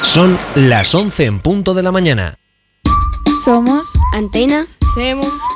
Son las 11 en punto de la mañana. Somos Antena Cemo